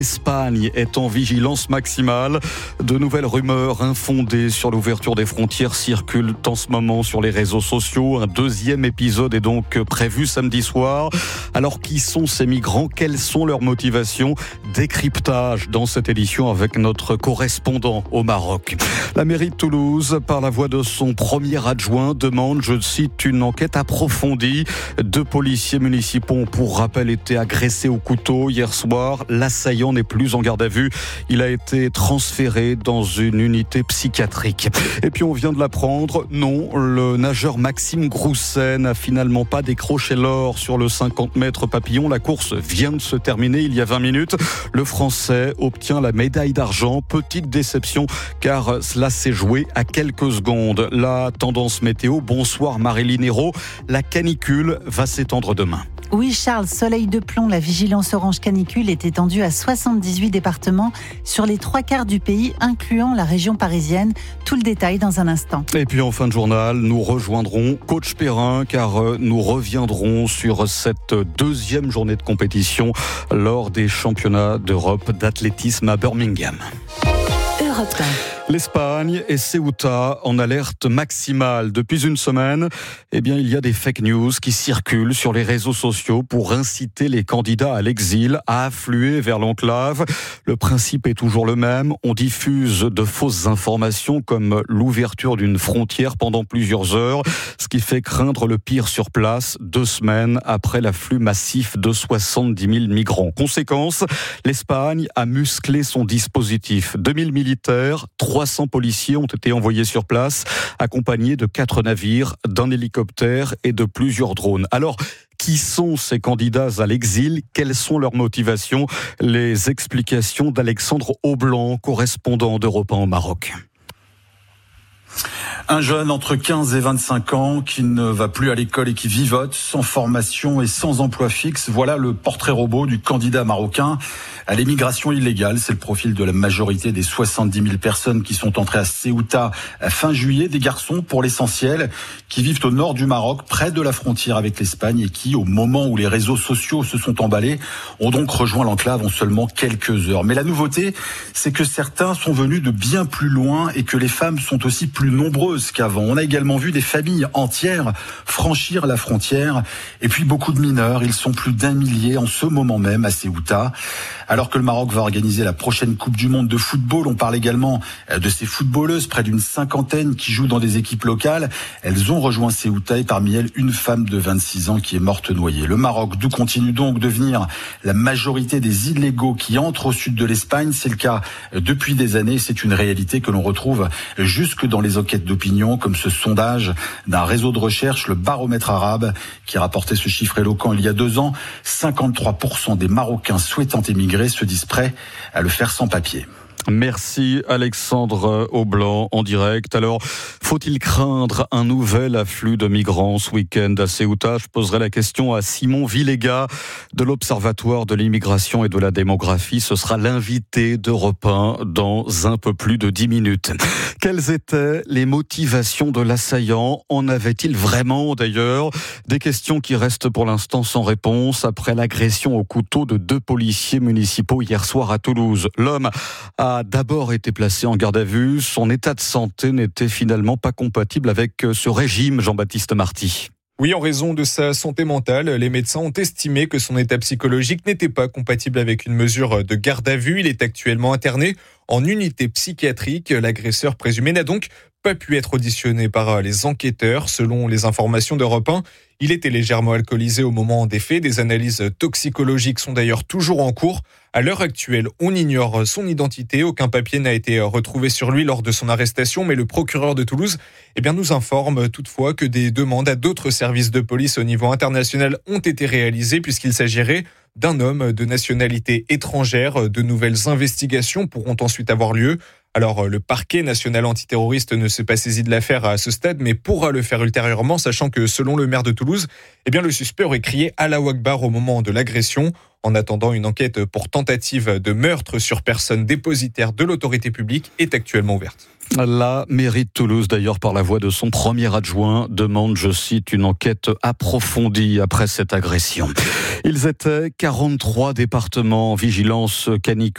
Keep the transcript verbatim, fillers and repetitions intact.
L'Espagne est en vigilance maximale. De nouvelles rumeurs infondées sur l'ouverture des frontières circulent en ce moment sur les réseaux sociaux. Un deuxième épisode est donc prévu samedi soir. Alors, qui sont ces migrants? Quelles sont leurs motivations? Décryptage dans cette édition avec notre correspondant au Maroc. La mairie de Toulouse, par la voix de son premier adjoint, demande, je cite, une enquête approfondie. Deux policiers municipaux ont pour rappel été agressés au couteau hier soir. L'assaillant n'est plus en garde à vue. Il a été transféré dans une unité psychiatrique. Et puis on vient de l'apprendre, non, le nageur Maxime Grousset n'a finalement pas décroché l'or sur le cinquante mètres papillon. La course vient de se terminer il y a vingt minutes. Le Français obtient la médaille d'argent. Petite déception car cela s'est joué à quelques secondes. La tendance météo, bonsoir Marilyn Hérault. La canicule va s'étendre demain. Oui Charles, soleil de plomb, la vigilance orange canicule est étendue à soixante-dix-huit départements sur les trois quarts du pays, incluant la région parisienne. Tout le détail dans un instant. Et puis en fin de journal, nous rejoindrons Coach Perrin car nous reviendrons sur cette deuxième journée de compétition lors des championnats d'Europe d'athlétisme à Birmingham. Europe un. L'Espagne et Ceuta en alerte maximale. Depuis une semaine, eh bien, il y a des fake news qui circulent sur les réseaux sociaux pour inciter les candidats à l'exil à affluer vers l'enclave. Le principe est toujours le même. On diffuse de fausses informations comme l'ouverture d'une frontière pendant plusieurs heures, ce qui fait craindre le pire sur place deux semaines après l'afflux massif de soixante-dix mille migrants. Conséquence, l'Espagne a musclé son dispositif. deux mille militaires, trois cents policiers ont été envoyés sur place, accompagnés de quatre navires, d'un hélicoptère et de plusieurs drones. Alors, qui sont ces candidats à l'exil? Quelles sont leurs motivations? Les explications d'Alexandre Aublanc, correspondant d'Europe un au Maroc. Un jeune entre quinze et vingt-cinq ans qui ne va plus à l'école et qui vivote, sans formation et sans emploi fixe. Voilà le portrait robot du candidat marocain à l'émigration illégale. C'est le profil de la majorité des soixante-dix mille personnes qui sont entrées à Ceuta à fin juillet. Des garçons, pour l'essentiel, qui vivent au nord du Maroc, près de la frontière avec l'Espagne et qui, au moment où les réseaux sociaux se sont emballés, ont donc rejoint l'enclave en seulement quelques heures. Mais la nouveauté, c'est que certains sont venus de bien plus loin et que les femmes sont aussi plus nombreuses qu'avant. On a également vu des familles entières franchir la frontière et puis beaucoup de mineurs. Ils sont plus d'un millier en ce moment même à Ceuta. Alors que le Maroc va organiser la prochaine Coupe du Monde de football, on parle également de ces footballeuses, près d'une cinquantaine qui jouent dans des équipes locales. Elles ont rejoint Ceuta et parmi elles, une femme de vingt-six ans qui est morte noyée. Le Maroc, d'où continue donc de venir la majorité des illégaux qui entrent au sud de l'Espagne. C'est le cas depuis des années. C'est une réalité que l'on retrouve jusque dans les enquêtes d'opinion, comme ce sondage d'un réseau de recherche, le Baromètre arabe, qui rapportait ce chiffre éloquent il y a deux ans. cinquante-trois pour cent des Marocains souhaitant émigrer se disent prêts à le faire sans papier. Merci Alexandre Aublanc en direct. Alors, faut-il craindre un nouvel afflux de migrants ce week-end à Ceuta? Je poserai la question à Simon Villega de l'Observatoire de l'immigration et de la démographie. Ce sera l'invité d'Europe un dans un peu plus de dix minutes. Quelles étaient les motivations de l'assaillant? En avait-il vraiment d'ailleurs? Des questions qui restent pour l'instant sans réponse après l'agression au couteau de deux policiers municipaux hier soir à Toulouse. L'homme a a d'abord été placé en garde à vue. Son état de santé n'était finalement pas compatible avec ce régime, Jean-Baptiste Marty. Oui, en raison de sa santé mentale, les médecins ont estimé que son état psychologique n'était pas compatible avec une mesure de garde à vue. Il est actuellement interné en unité psychiatrique. L'agresseur présumé n'a donc pas pu être auditionné par les enquêteurs. Selon les informations d'Europe un, il était légèrement alcoolisé au moment des faits. Des analyses toxicologiques sont d'ailleurs toujours en cours. À l'heure actuelle, on ignore son identité. Aucun papier n'a été retrouvé sur lui lors de son arrestation, mais le procureur de Toulouse eh bien, nous informe toutefois que des demandes à d'autres services de police au niveau international ont été réalisées puisqu'il s'agirait d'un homme de nationalité étrangère. De nouvelles investigations pourront ensuite avoir lieu. Alors, le parquet national antiterroriste ne s'est pas saisi de l'affaire à ce stade, mais pourra le faire ultérieurement, sachant que, selon le maire de Toulouse, eh bien, le suspect aurait crié « Allahu Akbar » au moment de l'agression. En attendant, une enquête pour tentative de meurtre sur personne dépositaire de l'autorité publique est actuellement ouverte. La mairie de Toulouse, d'ailleurs, par la voix de son premier adjoint, demande, je cite, une enquête approfondie après cette agression. Ils étaient quarante-trois départements en vigilance canicule.